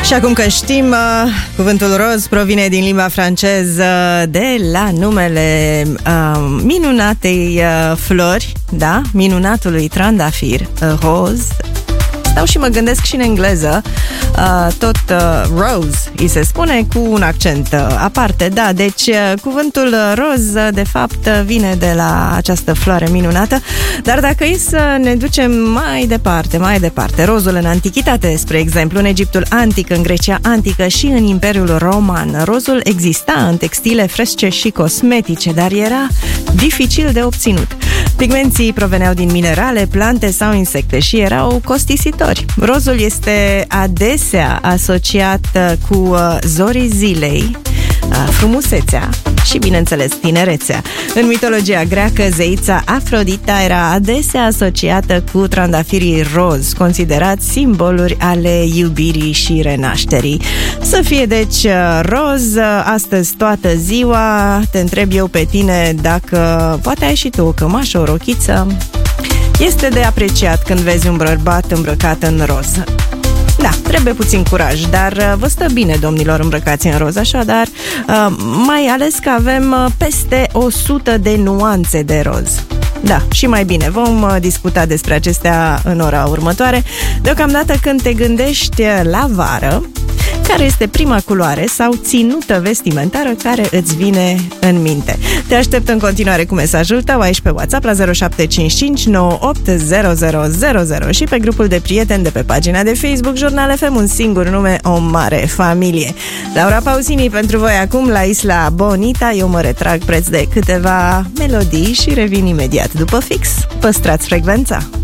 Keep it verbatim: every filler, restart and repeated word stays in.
Și acum că știm, cuvântul roz provine din limba franceză de la numele uh, minunatei uh, flori, da? Minunatului trandafir, uh, roz. Stau și mă gândesc și în engleză, uh, tot uh, rose îi se spune cu un accent uh, aparte, da, deci uh, cuvântul roz uh, de fapt uh, vine de la această floare minunată, dar dacă e să ne ducem mai departe, mai departe, rozul în antichitate, spre exemplu, în Egiptul antic, în Grecia antică și în Imperiul Roman, rozul exista în textile fresce și cosmetice, dar era dificil de obținut. Pigmenții proveneau din minerale, plante sau insecte și erau costisitori. Rozul este adesea asociat cu zorii zilei, frumusețea și, bineînțeles, tinerețea. În mitologia greacă, zeița Afrodita era adesea asociată cu trandafirii roz, considerați simboluri ale iubirii și renașterii. Să fie, deci, roz astăzi toată ziua. Te întreb eu pe tine dacă poate ai și tu o cămașă, o rochiță. Este de apreciat când vezi un bărbat îmbrăcat în roz. Da, trebuie puțin curaj, dar vă stă bine, domnilor, îmbrăcați în roz, așadar, mai ales că avem peste o sută de nuanțe de roz. Da, și mai bine, vom discuta despre acestea în ora următoare. Deocamdată, când te gândești la vară, care este prima culoare sau ținută vestimentară care îți vine în minte? Te aștept în continuare cu mesajul tău aici pe WhatsApp la zero șapte cinci cinci nouă opt zero zero zero zero și pe grupul de prieteni de pe pagina de Facebook Jurnal F M, un singur nume, o mare familie. Laura Pausini pentru voi acum la Isla Bonita. Eu mă retrag preț de câteva melodii și revin imediat după fix. Păstrați frecvența!